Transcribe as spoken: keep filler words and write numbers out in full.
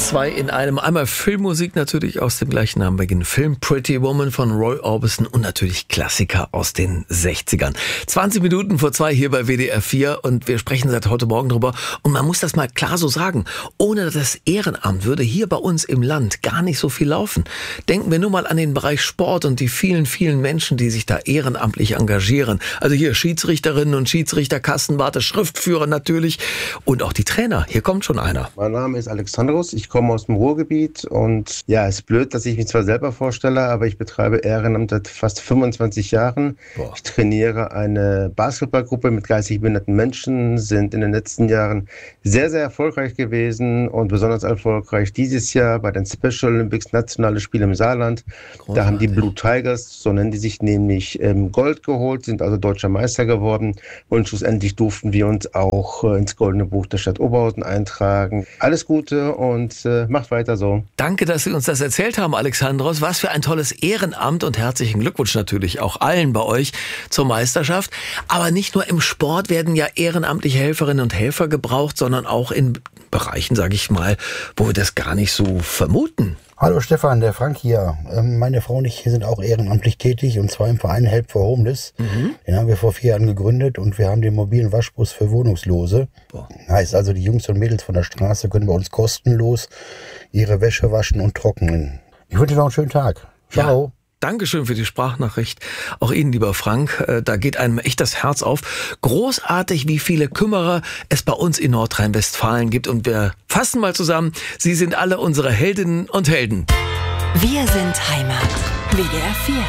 Zwei in einem. Einmal Filmmusik natürlich aus dem gleichnamigen Film Pretty Woman von Roy Orbison und natürlich Klassiker aus den sechzigern. zwanzig Minuten vor zwei hier bei W D R vier und wir sprechen seit heute Morgen drüber. Und man muss das mal klar so sagen. Ohne das Ehrenamt würde hier bei uns im Land gar nicht so viel laufen. Denken wir nur mal an den Bereich Sport und die vielen, vielen Menschen, die sich da ehrenamtlich engagieren. Also hier Schiedsrichterinnen und Schiedsrichter, Kassenwarte, Schriftführer natürlich und auch die Trainer. Hier kommt schon einer. Mein Name ist Alexandros. Ich komme aus dem Ruhrgebiet und ja, es ist blöd, dass ich mich zwar selber vorstelle, aber ich betreibe Ehrenamt seit fast fünfundzwanzig Jahren. Boah. Ich trainiere eine Basketballgruppe mit geistig behinderten Menschen, sind in den letzten Jahren sehr, sehr erfolgreich gewesen und besonders erfolgreich dieses Jahr bei den Special Olympics, nationale Spiele im Saarland. Großartig. Da haben die Blue Tigers, so nennen die sich, nämlich ähm, Gold geholt, sind also deutscher Meister geworden und schlussendlich durften wir uns auch äh, ins Goldene Buch der Stadt Oberhausen eintragen. Alles Gute und äh, macht weiter so. Danke, dass Sie uns das erzählt haben, Alexandros. Was für ein tolles Ehrenamt und herzlichen Glückwunsch natürlich auch allen bei euch zur Meisterschaft. Aber nicht nur im Sport werden ja ehrenamtliche Helferinnen und Helfer gebraucht, sondern auch in Bereichen, sage ich mal, wo wir das gar nicht so vermuten. Hallo Stefan, der Frank hier. Meine Frau und ich sind auch ehrenamtlich tätig und zwar im Verein Help for Homeless. Mhm. Den haben wir vor vier Jahren gegründet und wir haben den mobilen Waschbus für Wohnungslose. Boah. Heißt also, die Jungs und Mädels von der Straße können bei uns kostenlos ihre Wäsche waschen und trocknen. Ich wünsche noch einen schönen Tag. Ciao. Ja. Dankeschön für die Sprachnachricht. Auch Ihnen, lieber Frank, da geht einem echt das Herz auf. Großartig, wie viele Kümmerer es bei uns in Nordrhein-Westfalen gibt. Und wir fassen mal zusammen, Sie sind alle unsere Heldinnen und Helden. Wir sind Heimat. W D R vier.